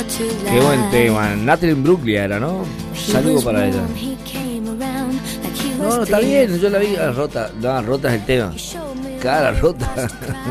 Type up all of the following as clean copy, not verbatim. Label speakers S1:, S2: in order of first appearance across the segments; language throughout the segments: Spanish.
S1: Qué buen tema. Natalie Bruglia era, ¿no? Saludo para ella. No, está bien, yo la vi rota. No, rota es el tema. Cara rota.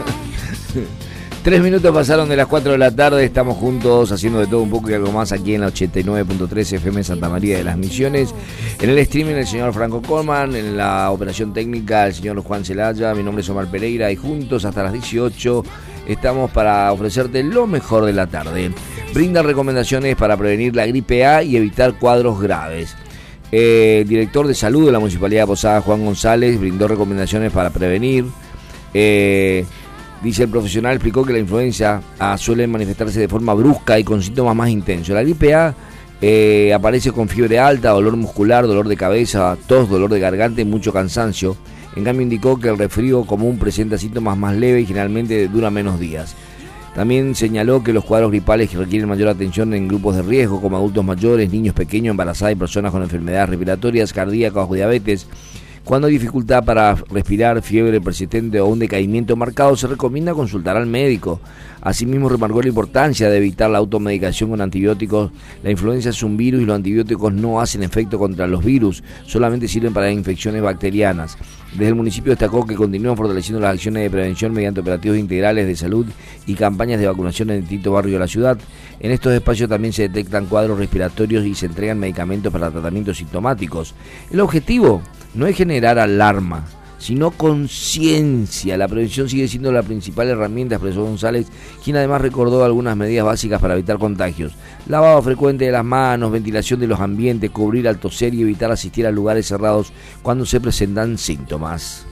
S1: 3 minutos pasaron de las 4 de la tarde, estamos juntos haciendo de todo un poco y algo más aquí en la 89.3 FM Santa María de las Misiones. En el streaming el señor Franco Colman, en la operación técnica el señor Juan Celaya, mi nombre es Omar Pereira y juntos hasta las 18 estamos para ofrecerte lo mejor de la tarde. Brinda recomendaciones para prevenir la gripe A y evitar cuadros graves. Director de Salud de la Municipalidad de Posadas, Juan González, brindó recomendaciones para prevenir. Dice el profesional, explicó que la influenza suele manifestarse de forma brusca y con síntomas más intensos. La gripe A aparece con fiebre alta, dolor muscular, dolor de cabeza, tos, dolor de garganta y mucho cansancio. En cambio indicó que el resfrío común presenta síntomas más leves y generalmente dura menos días. También señaló que los cuadros gripales que requieren mayor atención en grupos de riesgo como adultos mayores, niños pequeños, embarazadas y personas con enfermedades respiratorias, cardíacas o diabetes. Cuando hay dificultad para respirar, fiebre persistente o un decaimiento marcado, se recomienda consultar al médico. Asimismo, remarcó la importancia de evitar la automedicación con antibióticos. La influenza es un virus y los antibióticos no hacen efecto contra los virus, solamente sirven para infecciones bacterianas. Desde el municipio destacó que continúan fortaleciendo las acciones de prevención mediante operativos integrales de salud y campañas de vacunación en distintos barrios de la ciudad. En estos espacios también se detectan cuadros respiratorios y se entregan medicamentos para tratamientos sintomáticos. El objetivo no es generar alarma, sino conciencia. La prevención sigue siendo la principal herramienta, expresó González, quien además recordó algunas medidas básicas para evitar contagios. Lavado frecuente de las manos, ventilación de los ambientes, cubrir al toser y evitar asistir a lugares cerrados cuando se presentan síntomas.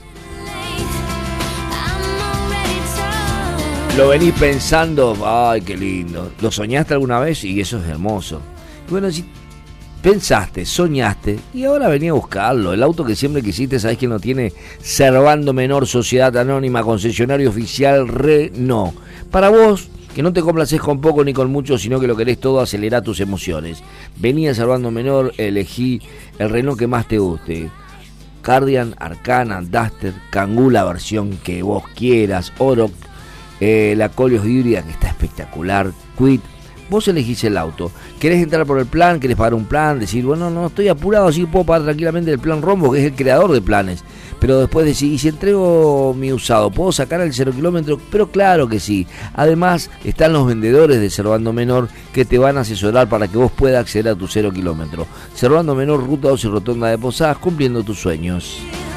S1: ¿Lo venís pensando? ¡Ay, qué lindo! ¿Lo soñaste alguna vez? Y eso es hermoso. Y bueno, si pensaste, soñaste y ahora venía a buscarlo. El auto que siempre quisiste, ¿sabés quién lo tiene? Servando Menor, Sociedad Anónima, concesionario oficial Renault. Para vos, que no te complaces con poco ni con mucho, sino que lo querés todo, acelera tus emociones. Vení a Servando Menor, elegí el Renault que más te guste. Cardian, Arcana, Duster, Kangoo, la versión que vos quieras, Oroch, la Koleos híbrida que está espectacular, Kwid. Vos elegís el auto. ¿Querés entrar por el plan? ¿Querés pagar un plan? Decir, bueno, no estoy apurado, así puedo pagar tranquilamente el plan Rombo, que es el creador de planes. Pero después decís, ¿y si entrego mi usado? ¿Puedo sacar el 0 kilómetro? Pero claro que sí. Además, están los vendedores de Servando Menor que te van a asesorar para que vos puedas acceder a tu 0 kilómetro. Servando Menor, Ruta 12 y Rotonda de Posadas, cumpliendo tus sueños.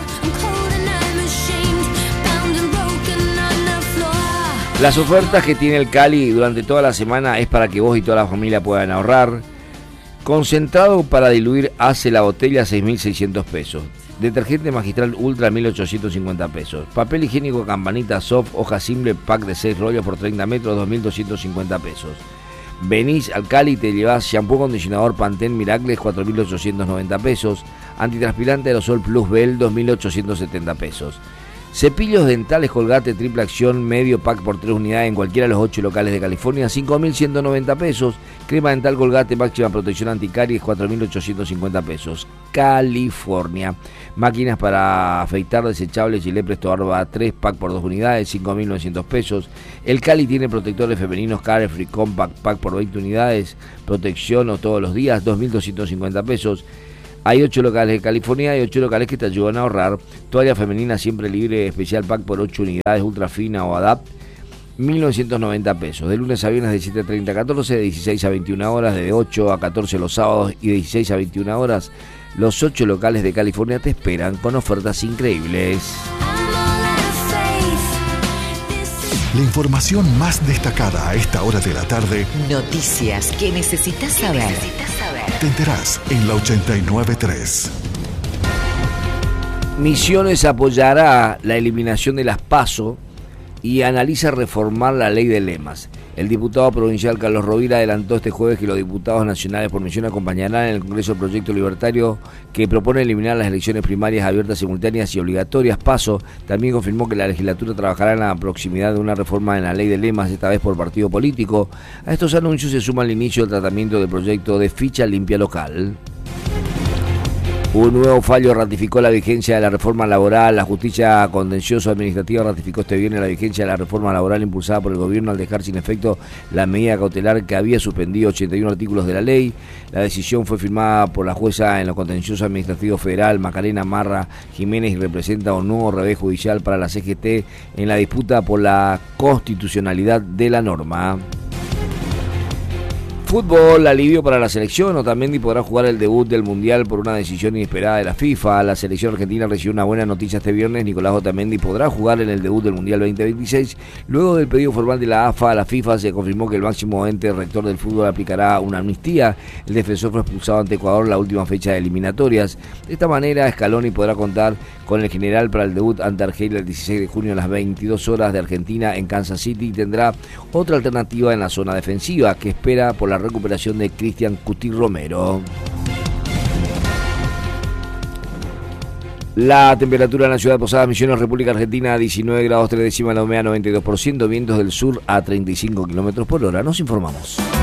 S1: Las ofertas que tiene el Cali durante toda la semana es para que vos y toda la familia puedan ahorrar. Concentrado para diluir hace la botella 6.600 pesos. Detergente Magistral Ultra 1.850 pesos. Papel higiénico Campanita Soft, hoja simple, pack de 6 rollos por 30 metros, 2.250 pesos. Venís al Cali y te llevás shampoo acondicionador Pantene Miracles, 4.890 pesos. Antitranspirante Aerosol Plus Bell, 2.870 pesos. Cepillos dentales Colgate triple acción medio pack por 3 unidades en cualquiera de los 8 locales de California, 5.190 pesos. Crema dental Colgate máxima protección anticaries, 4.850 pesos. California. Máquinas para afeitar desechables Gillette Presto Barba 3 pack por 2 unidades, 5.900 pesos. El Cali tiene protectores femeninos Carefree Compact pack por 20 unidades, protección o todos los días, 2.250 pesos. Hay 8 locales de California y 8 locales que te ayudan a ahorrar. Toalla femenina siempre libre, especial pack por 8 unidades, ultra fina o adapt, 1.990 pesos. De lunes a viernes de 7:30 a 14, de 16 a 21 horas, de 8 a 14 los sábados y de 16 a 21 horas. Los 8 locales de California te esperan con ofertas increíbles.
S2: La información más destacada a esta hora de la tarde.
S3: Noticias que necesitas saber.
S2: Te enterás en la 89.3.
S1: Misiones apoyará la eliminación de las PASO y analiza reformar la ley de lemas. El diputado provincial Carlos Rovira adelantó este jueves que los diputados nacionales por Misión acompañarán en el Congreso el proyecto libertario que propone eliminar las elecciones primarias abiertas, simultáneas y obligatorias. PASO también confirmó que la legislatura trabajará en la proximidad de una reforma en la ley de lemas, esta vez por partido político. A estos anuncios se suma el inicio del tratamiento del proyecto de ficha limpia local. Un nuevo fallo ratificó la vigencia de la reforma laboral. La justicia contencioso administrativa ratificó este viernes la vigencia de la reforma laboral impulsada por el gobierno al dejar sin efecto la medida cautelar que había suspendido 81 artículos de la ley. La decisión fue firmada por la jueza en lo contencioso administrativo federal Macarena Marra Jiménez y representa un nuevo revés judicial para la CGT en la disputa por la constitucionalidad de la norma. Fútbol, alivio para la selección. Otamendi podrá jugar el debut del Mundial por una decisión inesperada de la FIFA. La selección argentina recibió una buena noticia este viernes. Nicolás Otamendi podrá jugar en el debut del Mundial 2026. Luego del pedido formal de la AFA a la FIFA, se confirmó que el máximo ente rector del fútbol aplicará una amnistía. El defensor fue expulsado ante Ecuador en la última fecha de eliminatorias. De esta manera, Scaloni podrá contar con el general para el debut ante Argelia el 16 de junio a las 22 horas de Argentina en Kansas City, y tendrá otra alternativa en la zona defensiva, que espera por la recuperación de Cristian Cuti Romero. La temperatura en la ciudad de Posadas Misiones, República Argentina, 19 grados 3 décimas, la humedad 92%, vientos del sur a 35 kilómetros por hora. Nos informamos.